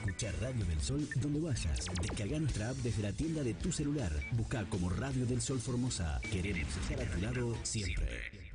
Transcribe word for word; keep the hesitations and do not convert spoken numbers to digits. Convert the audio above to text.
Escuchá Radio del Sol donde vayas. Descarga nuestra app desde la tienda de tu celular. Busca como Radio del Sol Formosa. Queremos estar a tu lado siempre.